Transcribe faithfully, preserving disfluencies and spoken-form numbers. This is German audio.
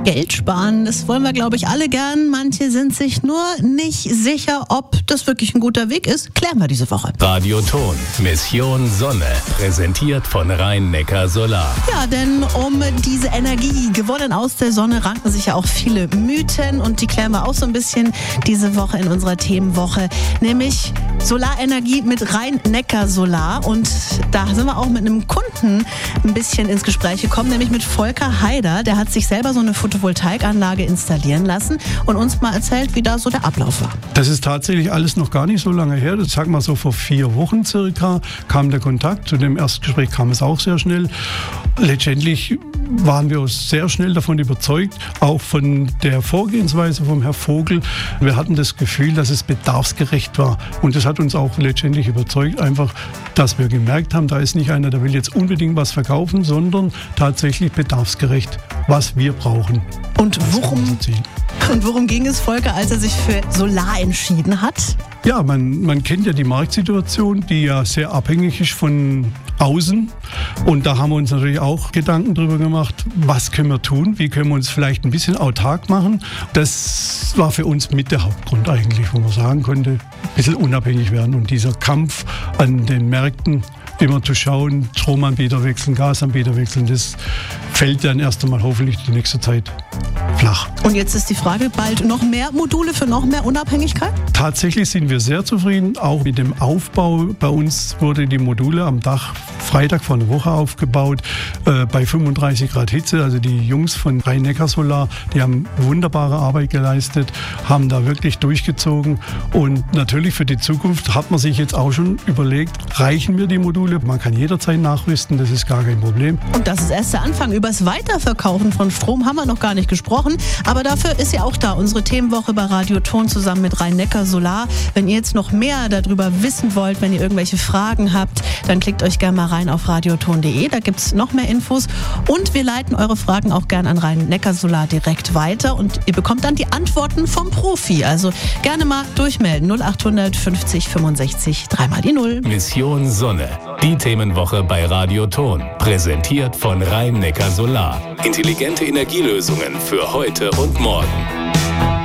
Geld sparen, das wollen wir, glaube ich, alle gern. Manche sind sich nur nicht sicher, ob das wirklich ein guter Weg ist. Klären wir diese Woche. Radioton, Mission Sonne, präsentiert von Rhein-Neckar Solar. Ja, denn um diese Energie, gewonnen aus der Sonne, ranken sich ja auch viele Mythen. Und die klären wir auch so ein bisschen diese Woche in unserer Themenwoche. Nämlich Solarenergie mit Rhein-Neckar Solar. Und da sind wir auch mit einem Kunden ein bisschen ins Gespräch gekommen, nämlich mit Volker Haider. Der hat sich selber so eine Photovoltaikanlage installieren lassen und uns mal erzählt, wie da so der Ablauf war. Das ist tatsächlich alles noch gar nicht so lange her. Das sag mal so vor vier Wochen circa kam der Kontakt. Zu dem Erstgespräch kam es auch sehr schnell. Letztendlich waren wir uns sehr schnell davon überzeugt, auch von der Vorgehensweise vom Herrn Vogel. Wir hatten das Gefühl, dass es bedarfsgerecht war. Und das hat uns auch letztendlich überzeugt, einfach, dass wir gemerkt haben, da ist nicht einer, der will jetzt unbedingt was verkaufen, sondern tatsächlich bedarfsgerecht, was wir brauchen. Und worum, und worum ging es Volker, als er sich für Solar entschieden hat? Ja, man, man kennt ja die Marktsituation, die ja sehr abhängig ist von außen. Und da haben wir uns natürlich auch Gedanken darüber gemacht, was können wir tun, wie können wir uns vielleicht ein bisschen autark machen. Das war für uns mit der Hauptgrund eigentlich, wo man sagen konnte, ein bisschen unabhängig werden. Und dieser Kampf an den Märkten, immer zu schauen, Stromanbieter wechseln, Gasanbieter wechseln, das fällt dann erst einmal hoffentlich die nächste Zeit flach. Und jetzt ist die Frage, bald noch mehr Module für noch mehr Unabhängigkeit? Tatsächlich sind wir sehr zufrieden, auch mit dem Aufbau. Bei uns wurde die Module am Dach Freitag vor einer Woche aufgebaut, äh, bei fünfunddreißig Grad Hitze. Also die Jungs von Rhein-Neckar Solar, die haben wunderbare Arbeit geleistet, haben da wirklich durchgezogen. Und natürlich für die Zukunft hat man sich jetzt auch schon überlegt, reichen mir die Module? Man kann jederzeit nachrüsten, das ist gar kein Problem. Und das ist erst der Anfang. Über das Weiterverkaufen von Strom haben wir noch gar nicht gesprochen. Aber dafür ist ja auch da unsere Themenwoche bei Radioton zusammen mit Rhein-Neckar Solar. Wenn ihr jetzt noch mehr darüber wissen wollt, wenn ihr irgendwelche Fragen habt, dann klickt euch gerne mal rein auf radioton punkt de. Da gibt es noch mehr Infos. Und wir leiten eure Fragen auch gerne an Rhein-Neckar Solar direkt weiter. Und ihr bekommt dann die Antworten vom Profi. Also gerne mal durchmelden. null achthundert fünfzig fünfundsechzig, dreimal die Null. Mission Sonne, die Themenwoche bei Radioton, präsentiert von Rhein-Neckar Solar. Intelligente Energielösungen für heute und morgen.